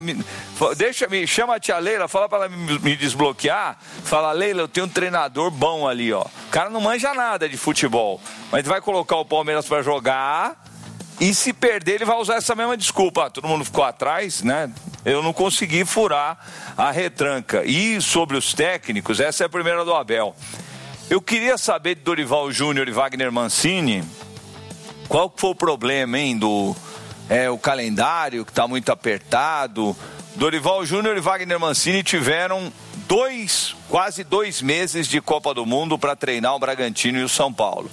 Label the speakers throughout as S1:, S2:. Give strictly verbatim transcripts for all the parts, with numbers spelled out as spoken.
S1: Deixa, me chama a tia Leila, fala pra ela me, me desbloquear. Fala, Leila, eu tenho um treinador bom ali, ó. O cara não manja nada de futebol, mas vai colocar o Palmeiras pra jogar e se perder ele vai usar essa mesma desculpa. Ah, todo mundo ficou atrás, né? Eu não consegui furar a retranca. E sobre os técnicos, essa é a primeira do Abel. Eu queria saber de Dorival Júnior e Wagner Mancini, qual foi o problema, hein, do... É, o calendário que está muito apertado. Dorival Júnior e Wagner Mancini tiveram dois, quase dois meses de Copa do Mundo para treinar o Bragantino e o São Paulo.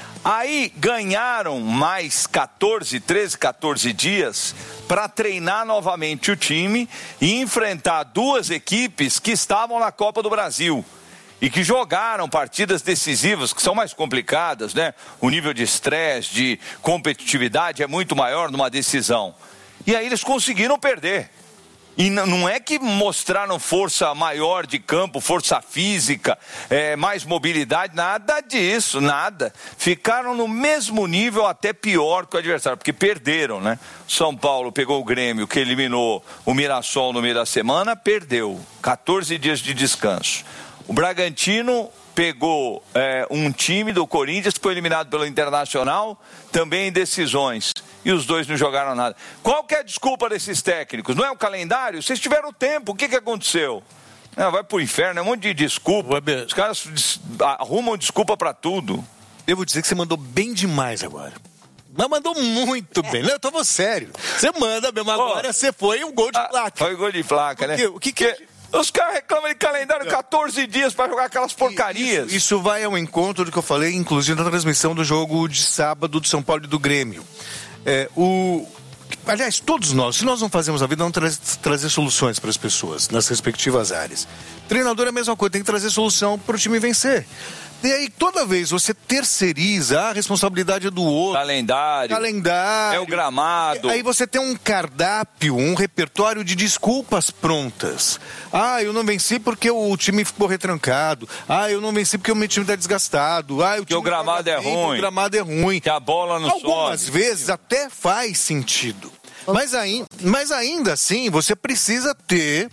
S1: Aí ganharam mais quatorze, treze, quatorze dias para treinar novamente o time e enfrentar duas equipes que estavam na Copa do Brasil e que jogaram partidas decisivas, que são mais complicadas, né? O nível de estresse, de competitividade é muito maior numa decisão. E aí eles conseguiram perder. E não é que mostraram força maior de campo, força física, é, mais mobilidade, nada disso, nada. Ficaram no mesmo nível, até pior que o adversário, porque perderam, né? São Paulo pegou o Grêmio, que eliminou o Mirassol no meio da semana, perdeu. quatorze dias de descanso. O Bragantino pegou é, um time do Corinthians que foi eliminado pelo Internacional, também em decisões. E os dois não jogaram nada. Qual que é a desculpa desses técnicos? Não é o calendário? Vocês tiveram tempo, o que, que aconteceu? Não, vai pro inferno, é um monte de desculpa. Os caras des... arrumam desculpa pra tudo.
S2: Eu vou dizer que você mandou bem demais agora. Mas mandou muito bem. Não, eu tô sério. Você manda mesmo agora, você foi um gol de placa.
S1: Ah, foi gol de placa, né?
S2: O que que... que...
S1: Os caras reclamam de calendário quatorze dias para jogar aquelas porcarias.
S2: Isso, isso vai ao encontro do que eu falei, inclusive na transmissão do jogo de sábado do São Paulo e do Grêmio. É, o... Aliás, todos nós, se nós não fazemos a vida, não tra- trazer soluções para as pessoas nas respectivas áreas. Treinador é a mesma coisa, tem que trazer solução para o time vencer. E aí, toda vez você terceiriza a responsabilidade do outro.
S1: Calendário.
S2: Calendário.
S1: É o gramado.
S2: Aí você tem um cardápio, um repertório de desculpas prontas. Ah, eu não venci porque o time ficou retrancado. Ah, eu não venci porque o meu time está desgastado. Ah, o,
S1: time o gramado é
S2: bem,
S1: ruim.
S2: O gramado é ruim.
S1: Que a bola não sobe.
S2: Algumas vezes até faz sentido. Mas, aí, mas ainda assim, você precisa ter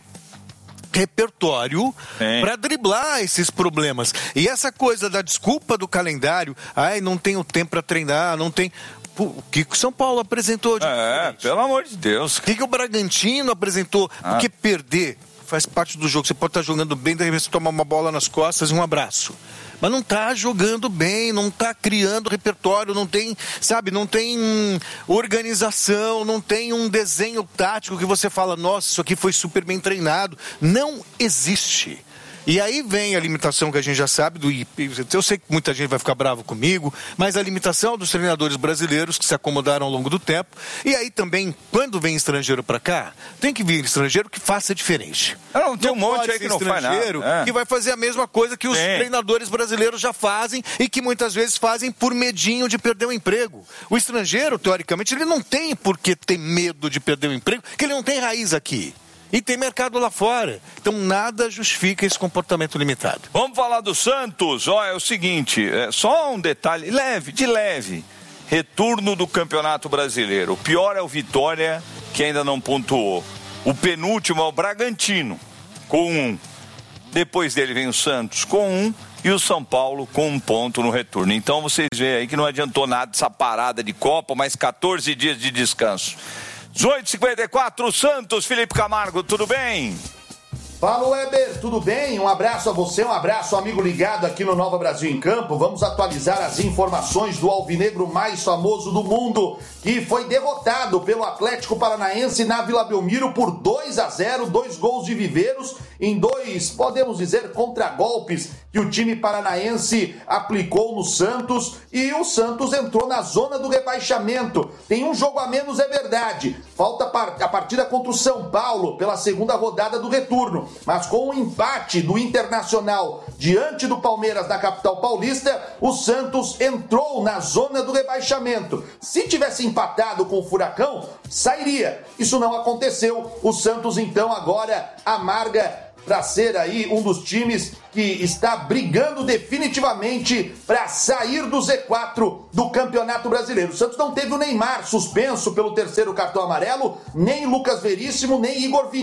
S2: repertório para driblar esses problemas. E essa coisa da desculpa do calendário, ai, não tenho tempo para treinar, não tem... O que o São Paulo apresentou de
S1: É,
S2: diferente?
S1: pelo amor de Deus.
S2: O que, que o Bragantino apresentou? Ah. Porque perder faz parte do jogo. Você pode estar jogando bem, de repente você toma uma bola nas costas e um abraço. Mas não está jogando bem, não está criando repertório, não tem, sabe, não tem hum, organização, não tem um desenho tático que você fala, nossa, isso aqui foi super bem treinado. Não existe. E aí vem a limitação que a gente já sabe, do eu sei que muita gente vai ficar bravo comigo, mas a limitação dos treinadores brasileiros que se acomodaram ao longo do tempo. E aí também, quando vem estrangeiro para cá, tem que vir estrangeiro que faça diferente.
S1: Não, tem um monte aí que não faz nada. É.
S2: Que vai fazer a mesma coisa que os
S1: Sim.
S2: treinadores brasileiros já fazem e que muitas vezes fazem por medinho de perder o emprego. O estrangeiro, teoricamente, ele não tem por que ter medo de perder o emprego, porque ele não tem raiz aqui. E tem mercado lá fora. Então nada justifica esse comportamento limitado.
S1: Vamos falar do Santos. Ó, é o seguinte, é só um detalhe, leve, de leve. Retorno do Campeonato Brasileiro. O pior é o Vitória, que ainda não pontuou. O penúltimo é o Bragantino, com um. Depois dele vem o Santos, com um. E o São Paulo com um ponto no retorno. Então vocês veem aí que não adiantou nada essa parada de Copa, mais quatorze dias de descanso. dezoito e cinquenta e quatro, Santos, Felipe Camargo, tudo bem?
S3: Fala, Weber, tudo bem? Um abraço a você, um abraço, amigo ligado aqui no Nova Brasil em Campo. Vamos atualizar as informações do alvinegro mais famoso do mundo, que foi derrotado pelo Atlético Paranaense na Vila Belmiro por dois a zero, dois gols de Viveiros em dois, podemos dizer, contragolpes que o time paranaense aplicou no Santos, e o Santos entrou na zona do rebaixamento. Tem um jogo a menos, é verdade. Falta a partida contra o São Paulo pela segunda rodada do retorno. Mas com o empate do Internacional diante do Palmeiras na capital paulista, o Santos entrou na zona do rebaixamento. Se tivesse empatado com o Furacão, sairia. Isso não aconteceu. O Santos, então, agora amarga para ser aí um dos times que está brigando definitivamente para sair do Z quatro do Campeonato Brasileiro. O Santos não teve o Neymar suspenso pelo terceiro cartão amarelo, nem Lucas Veríssimo, nem Igor Vinícius.